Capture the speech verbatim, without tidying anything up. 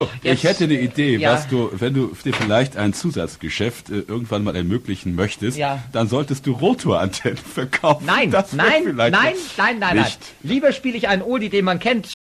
Jetzt, ich hätte eine Idee, ja. was du, wenn du dir vielleicht ein Zusatzgeschäft äh, irgendwann mal ermöglichen möchtest, ja. dann solltest du Rotorantennen verkaufen. Nein, das nein, nein, nein, nein, nein, nein. nicht. Lieber spiele ich einen Oldie, den man kennt,